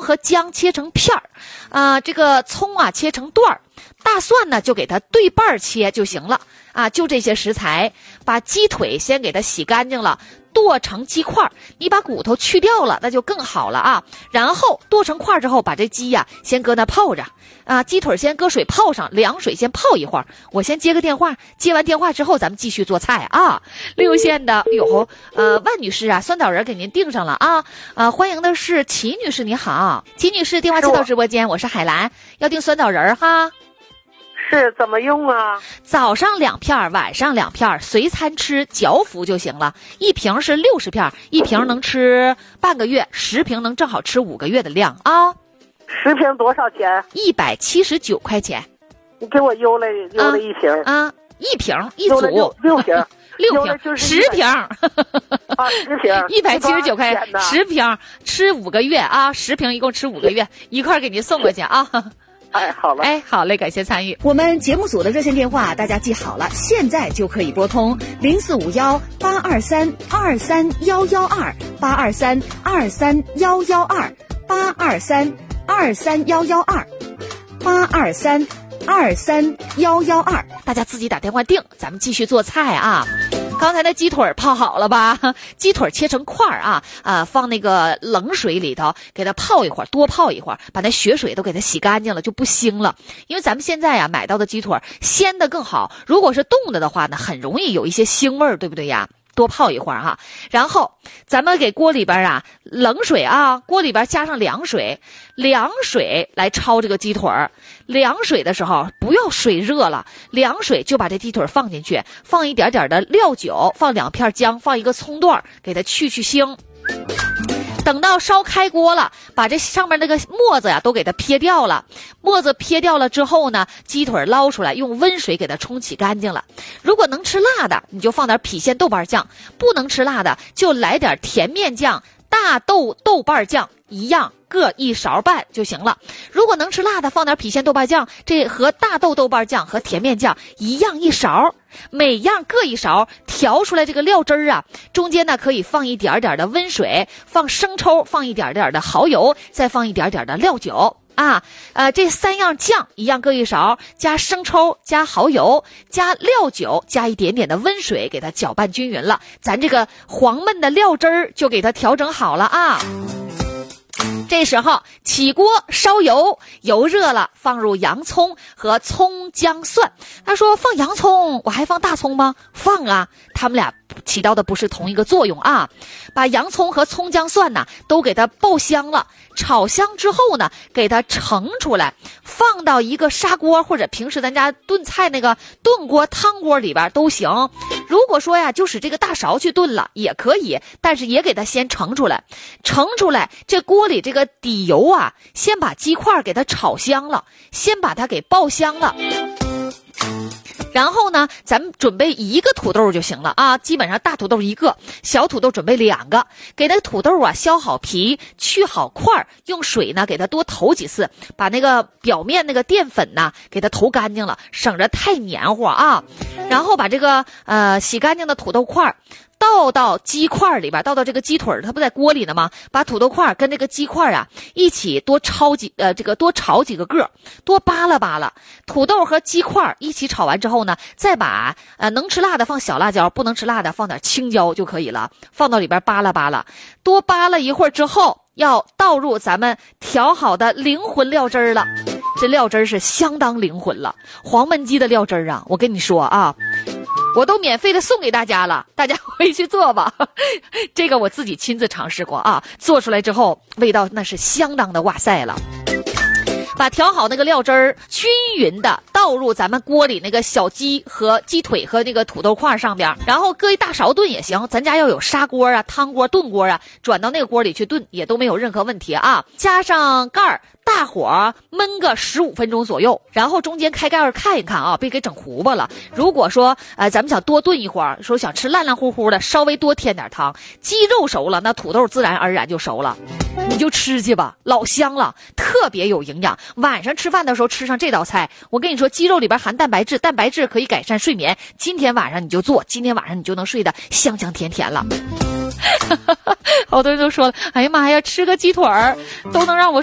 和姜切成片儿，这个葱啊切成段儿，大蒜呢就给它对半切就行了啊。就这些食材，把鸡腿先给它洗干净了，剁成鸡块，你把骨头去掉了，那就更好了啊。然后剁成块之后，把这鸡呀先搁那泡着啊，鸡腿先搁水泡上，凉水先泡一会儿。我先接个电话，接完电话之后咱们继续做菜啊。6县的万女士啊，酸枣仁给您订上了啊。欢迎的是齐女士，你好，齐女士，电话接到直播间，我是海兰，要订酸枣仁哈。 是怎么用啊？ 早上2片，晚上2片，随餐吃，嚼服就行了。一瓶是60片，一瓶能吃半个月，10瓶能正好吃5个月的量啊。 10瓶多少钱 ？179块钱。 你给我邮了一瓶啊，一瓶一组 6瓶 ，6瓶10瓶啊，10瓶 179块，10瓶吃5个月啊，10瓶一共吃5个月，一块给您送过去啊。 哎，好了， 哎，好嘞，感谢参与。我们节目组的热线电话大家记好了，现在就可以拨通045182321282，823231112，823231112，823231112，大家自己打电话订，咱们继续做菜啊。刚才的鸡腿泡好了吧？鸡腿切成块啊，放那个冷水里头，给它泡一会儿，多泡一会儿，把那血水都给它洗干净了，就不腥了。因为咱们现在呀买到的鸡腿鲜的更好，如果是冻的话呢，很容易有一些腥味儿，对不对呀？多泡一会儿哈，然后咱们给锅里边啊冷水啊，锅里边加上凉水来焯这个鸡腿儿。凉水的时候不要水热了，凉水就把这鸡腿放进去，放一点点的料酒，放2片姜，放一个葱段，给它去腥。等到烧开锅了，把这上面那个沫子呀都给它撇掉了。沫子撇掉了之后呢，鸡腿捞出来，用温水给它冲洗干净了。如果能吃辣的，你就放点郫县豆瓣酱；不能吃辣的，就来点甜面酱、大豆豆瓣酱，一样各1勺半就行了。如果能吃辣的，放点郫县豆瓣酱，这和大豆豆瓣酱和甜面酱一样1勺，每样各1勺，调出来这个料汁儿啊，中间呢可以放一点点的温水，放生抽，放一点点的蚝油，再放一点点的料酒啊。这3样酱一样各1勺，加生抽，加蚝油，加料酒，加一点点的温水，给它搅拌均匀了，咱这个黄焖的料汁儿就给它调整好了啊。这时候起锅烧油，油热了，放入洋葱和葱姜蒜。他说放洋葱我还放大葱吗？放啊，他们俩起到的不是同一个作用啊。把洋葱和葱姜蒜呢都给它爆香了，炒香之后呢给它盛出来，放到一个砂锅或者平时咱家炖菜那个炖锅汤锅里边都行。如果说呀就使这个大勺去炖了也可以，但是也给它先盛出来。盛出来这锅里这个底油啊，先把鸡块给它炒香了，先把它给爆香了。然后呢咱们准备1个土豆就行了啊，基本上大土豆1个，小土豆准备2个。给那个土豆啊削好皮，去好块，用水呢给它多投几次，把那个表面那个淀粉呢给它投干净了，省着太黏糊啊。然后把这个洗干净的土豆块倒到鸡块里边，倒到这个鸡腿，它不在锅里呢吗？把土豆块跟这个鸡块啊一起多炒几个个，多扒拉扒拉。土豆和鸡块一起炒完之后呢，再把能吃辣的放小辣椒，不能吃辣的放点青椒就可以了，放到里边扒拉扒拉。多扒拉一会儿之后，要倒入咱们调好的灵魂料汁儿了。这料汁儿是相当灵魂了，黄焖鸡的料汁儿啊，我跟你说啊，我都免费的送给大家了，大家回去做吧。这个我自己亲自尝试过啊，做出来之后味道那是相当的哇塞了。把调好那个料汁儿均匀的倒入咱们锅里那个小鸡和鸡腿和那个土豆块上边，然后搁1大勺炖也行，咱家要有砂锅啊、汤锅、炖锅啊，转到那个锅里去炖也都没有任何问题啊。加上盖儿，大火焖个15分钟左右，然后中间开盖儿看一看啊，别给整糊巴了。如果说咱们想多炖一会儿，说想吃烂烂乎乎的，稍微多添点汤。鸡肉熟了，那土豆自然而然就熟了，你就吃去吧，老香了，特别有营养。晚上吃饭的时候吃上这道菜，我跟你说，鸡肉里边含蛋白质，蛋白质可以改善睡眠。今天晚上你就做，今天晚上你就能睡得香香甜甜了。好多人都说了，哎呀妈呀，吃个鸡腿儿都能让我